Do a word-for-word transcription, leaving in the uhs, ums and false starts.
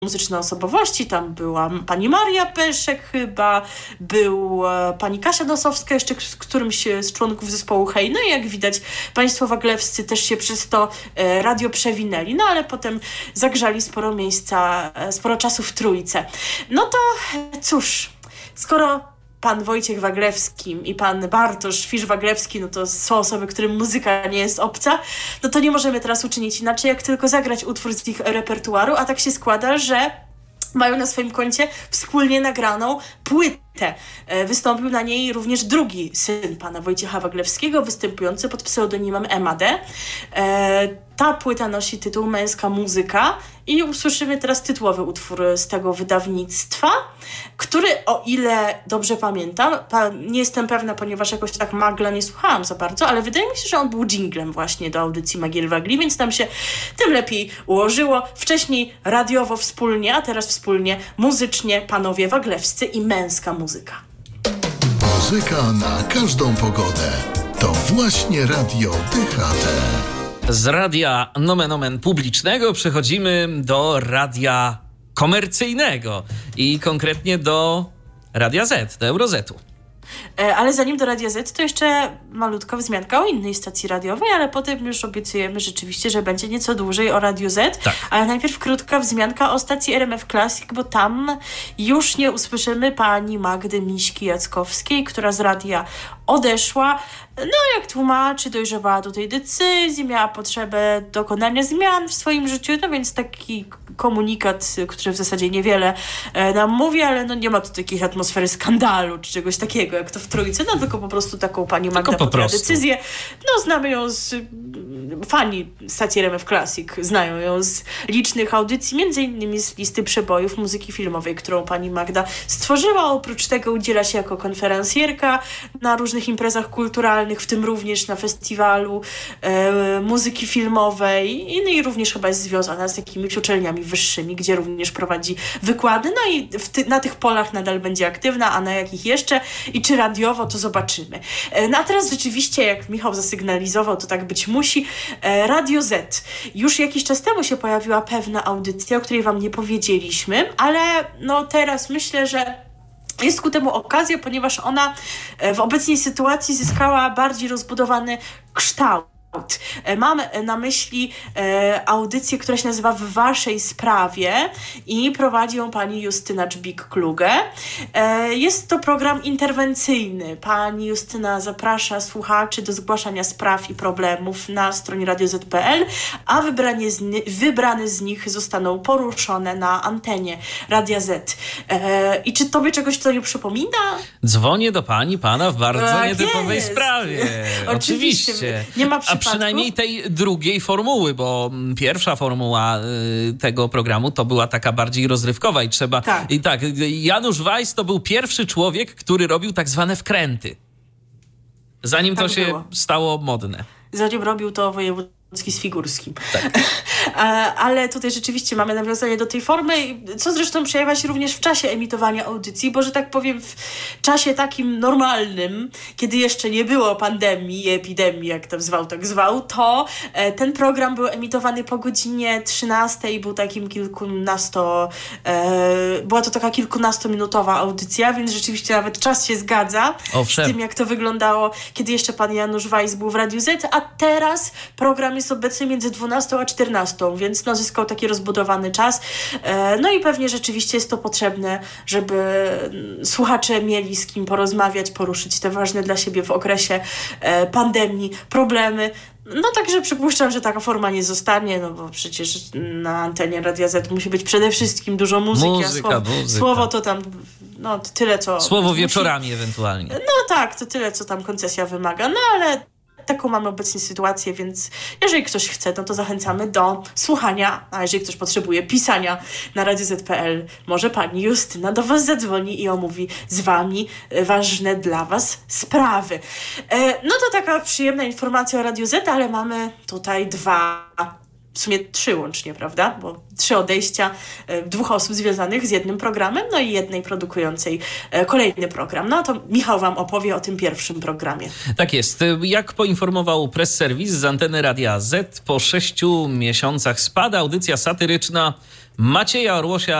muzyczne osobowości. Tam była pani Maria Peszek chyba, był pani Kasia Nosowska, jeszcze z którymś z członków zespołu Hej. No i jak widać, państwo waglewscy też się przez to radio przewinęli, no ale potem zagrzali sporo miejsca, sporo czasu w Trójce. No to cóż, skoro pan Wojciech Waglewski i pan Bartosz Fisz-Waglewski, no to są osoby, którym muzyka nie jest obca, no to nie możemy teraz uczynić inaczej, jak tylko zagrać utwór z ich repertuaru, a tak się składa, że mają na swoim koncie wspólnie nagraną płytę. Wystąpił na niej również drugi syn pana Wojciecha Waglewskiego, występujący pod pseudonimem M A D. Ta płyta nosi tytuł Męska muzyka i usłyszymy teraz tytułowy utwór z tego wydawnictwa, który, o ile dobrze pamiętam, nie jestem pewna, ponieważ jakoś tak Magla nie słuchałam za bardzo, ale wydaje mi się, że on był dżinglem właśnie do audycji Magiel Wagli, więc nam się tym lepiej ułożyło. Wcześniej radiowo wspólnie, a teraz wspólnie muzycznie panowie Waglewscy i Męska muzyka. Muzyka na każdą pogodę. To właśnie Radio D H T. Z radia nomen omen publicznego przechodzimy do radia komercyjnego i konkretnie do Radia Z, do Eurozetu. Ale zanim do Radia Z, to jeszcze malutka wzmianka o innej stacji radiowej, ale potem już obiecujemy rzeczywiście, że będzie nieco dłużej o Radiu Z. Tak. Ale najpierw krótka wzmianka o stacji R M F Classic, bo tam już nie usłyszymy pani Magdy Miśki-Jackowskiej, która z radia odeszła. No, jak tłumaczy, dojrzewała do tej decyzji, miała potrzebę dokonania zmian w swoim życiu, no więc taki komunikat, który w zasadzie niewiele e, nam mówi, ale no nie ma tu takiej atmosfery skandalu, czy czegoś takiego, jak to w Trójce, no tylko po prostu taką pani Magda podjęła decyzję. No, znamy ją z... Fani stacji R M F Classic znają ją z licznych audycji, między innymi z listy przebojów muzyki filmowej, którą pani Magda stworzyła. Oprócz tego udziela się jako konferencjerka na różnych imprezach kulturalnych, w tym również na festiwalu e, muzyki filmowej i, i również chyba jest związana z takimiś uczelniami wyższymi, gdzie również prowadzi wykłady. No i w ty, na tych polach nadal będzie aktywna, a na jakich jeszcze i czy radiowo, to zobaczymy. E, no a teraz rzeczywiście, jak Michał zasygnalizował, to tak być musi. E, Radio Z. Już jakiś czas temu się pojawiła pewna audycja, o której wam nie powiedzieliśmy, ale no teraz myślę, że jest ku temu okazja, ponieważ ona w obecnej sytuacji zyskała bardziej rozbudowany kształt. Mam na myśli e, audycję, która się nazywa W Waszej Sprawie i prowadzi ją pani Justyna Dżbik-Kluge. E, jest to program interwencyjny. Pani Justyna zaprasza słuchaczy do zgłaszania spraw i problemów na stronie radio zet kropka pe el, a wybrane z, ni- wybrane z nich zostaną poruszone na antenie Radia Z. E, I czy tobie czegoś to nie przypomina? Dzwonię do pani, pana w bardzo tak nietypowej jest. sprawie. Oczywiście. Oczywiście. Nie ma A przynajmniej tej drugiej formuły, bo pierwsza formuła y, tego programu to była taka bardziej rozrywkowa i trzeba... Tak. I tak, Janusz Weiss to był pierwszy człowiek, który robił tak zwane wkręty. Zanim tak to się było. stało modne. Zanim robił to wojewódzki z Figurskim. Tak. Ale tutaj rzeczywiście mamy nawiązanie do tej formy, co zresztą przejawia się również w czasie emitowania audycji, bo że tak powiem w czasie takim normalnym, kiedy jeszcze nie było pandemii, epidemii, jak to zwał, tak zwał, to ten program był emitowany po godzinie trzynastej, był takim kilkunasto, e, była to taka kilkunastominutowa audycja, więc rzeczywiście nawet czas się zgadza Owszem. z tym, jak to wyglądało, kiedy jeszcze pan Janusz Weiss był w Radiu Z, a teraz program jest obecny między dwunastą a czternastą, więc no, zyskał taki rozbudowany czas. No i pewnie rzeczywiście jest to potrzebne, żeby słuchacze mieli z kim porozmawiać, poruszyć te ważne dla siebie w okresie pandemii problemy. No także przypuszczam, że taka forma nie zostanie, no bo przecież na antenie Radia Z musi być przede wszystkim dużo muzyki, muzyka, a słowo, muzyka. słowo to tam, no to tyle co... Słowo musi... wieczorami ewentualnie. No tak, to tyle co tam koncesja wymaga, no ale... Taką mamy obecnie sytuację, więc jeżeli ktoś chce, no to zachęcamy do słuchania, a jeżeli ktoś potrzebuje pisania na radio zet kropka pe el, może pani Justyna do was zadzwoni i omówi z wami ważne dla was sprawy. E, no to taka przyjemna informacja o Radiu Z, ale mamy tutaj dwa, w sumie trzy łącznie, prawda? Bo trzy odejścia e, dwóch osób związanych z jednym programem, no i jednej produkującej e, kolejny program. No to Michał wam opowie o tym pierwszym programie. Tak jest. Jak poinformował Press Service z anteny Radia Z, po sześciu miesiącach spada audycja satyryczna Macieja Orłosia